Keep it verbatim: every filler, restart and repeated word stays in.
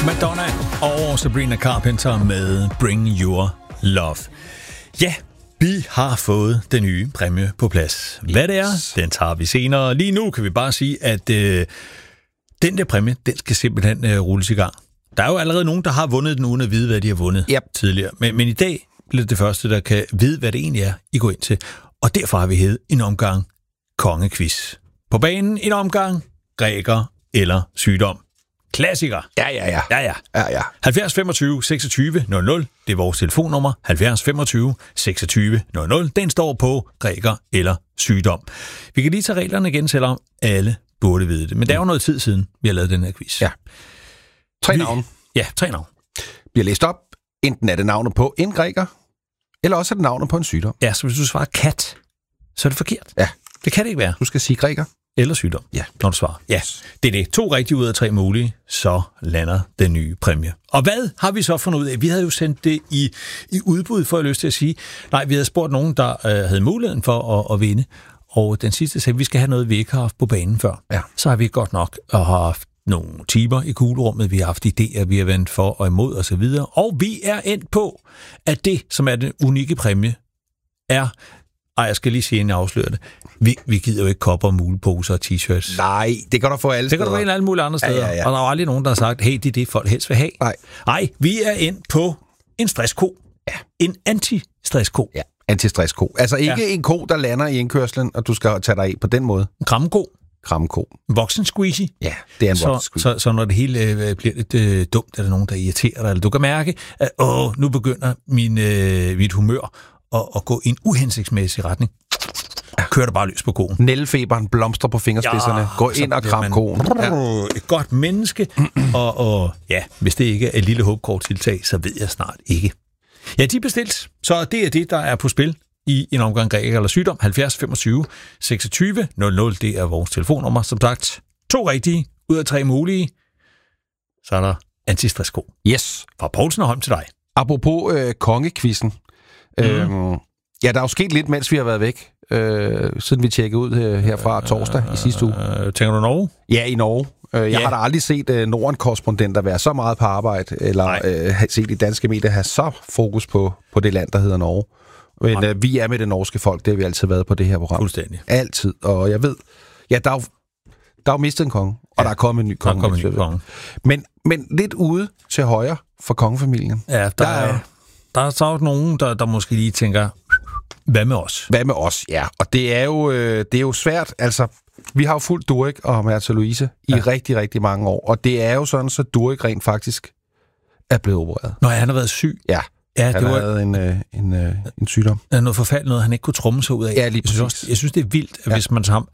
Madonna og Sabrina Carpenter med Bring Your Love. Ja, vi har fået den nye præmie på plads. Hvad det er, den tager vi senere. Lige nu kan vi bare sige, at øh, den der præmie, den skal simpelthen øh, rulles i gang. Der er jo allerede nogen, der har vundet den, uden at vide, hvad de har vundet yep. tidligere. Men, men i dag bliver det det første, der kan vide, hvad det egentlig er, I går ind til. Og derfor har vi hed en omgang kongequiz. På banen en omgang græker eller sygdom. Klassiker. Ja, ja, ja. Ja, ja. ja, ja. halvfjerds femogtyve seksogtyve nul nul, det er vores telefonnummer. halvfjerds femogtyve seksogtyve nul nul, den står på græker eller sygdom. Vi kan lige tage reglerne igen, selvom alle burde vide det. Men det er jo noget tid siden, vi har lavet den her quiz. Ja. Tre navne. Ja, tre navne. Bliver læst op. Enten er det navnet på en græker, eller også er det navnet på en sygdom. Ja, så hvis du svarer kat, så er det forkert. Ja. Det kan det ikke være. Du skal sige græker. Eller sygdom, ja. Når du svarer. Ja, det er det. To rigtige ud af tre mulige, så lander den nye præmie. Og hvad har vi så fundet ud af? Vi havde jo sendt det i, i udbud, for jeg lyst til at sige. Nej, vi havde spurgt nogen, der øh, havde muligheden for at, at vinde. Og den sidste sagde, at vi skal have noget, vi ikke har haft på banen før. Ja. Så har vi godt nok og har haft nogle timer i kuglerummet. Vi har haft idéer, vi har vendt for og imod osv. Og, og vi er endt på, at det, som er den unikke præmie, er... Ej, jeg skal lige sige, inden jeg afslører det. Vi, vi gider jo ikke kopper, muleposer og t-shirts. Nej, det kan du få alle steder. Det kan du få ind alle mulige andre steder. Ja, ja, ja. Og der er aldrig nogen, der har sagt, hey, det er det, folk helst vil have. Nej. Nej, vi er ind på en stressko. Ja. En anti-stressko. Ja, anti-stressko. Altså ikke ja. en ko, der lander i indkørslen, og du skal tage dig af på den måde. En kramko. Kramko. Voksen squeezy. Ja, det er en så, voksen squeezy. Så, så når det hele øh, bliver lidt øh, dumt, er der nogen, der irriterer dig, eller du kan mærke, at åh, nu begynder min, øh, mit humør at, at gå i en uhensigtsmæssig retning. Kører du bare løs på koen. Nældefeberen blomstrer på fingerspidserne. Ja, gå ind og kram koen. Ja. Et godt menneske. og, og ja, hvis det ikke er et lille håbkort tiltag, så ved jeg snart ikke. Ja, de er bestilt. Så det er det, der er på spil i en omgang græker eller sygdom. halvfjerds femogtyve seksogtyve nul nul, det er vores telefonnummer. Som sagt, to rigtige ud af tre mulige. Så er der antistresssko. Yes. Fra Poulsen og Holm til dig. Apropos øh, kongekvisten. Mm. Øhm, ja, der er jo sket lidt, mens vi har været væk. Øh, siden vi tjekkede ud her, herfra torsdag øh, i sidste uge. Øh, tænker du Norge? Ja, i Norge. Øh, jeg ja. har da aldrig set øh, Norden-korrespondenter være så meget på arbejde, eller øh, set i danske medier have så fokus på, på det land, der hedder Norge. Men øh, vi er med det norske folk, det har vi altid været på det her program. Fuldstændig. Altid. Og jeg ved, ja, der er jo, der er jo mistet en konge, og ja. der er kommet en ny konge. Der er kommet en ny konge. Men, men lidt ude til højre for kongefamilien. Ja, der, der er... Der er så nogen, der, der måske lige tænker, hvad med os? Hvad med os, ja. Og det er jo, øh, det er jo svært. Altså, vi har jo fulgt Durek og Märtha Louise i ja. rigtig, rigtig mange år. Og det er jo sådan, så Durek rent faktisk er blevet opereret. Nå, han har været syg. Ja, ja han det var havde en, øh, en, øh, en sygdom. Noget forfærdeligt noget, han ikke kunne trumme sig ud af. Ja, lige præcis. Jeg synes, også, jeg synes det er vildt, at ja. hvis man sammen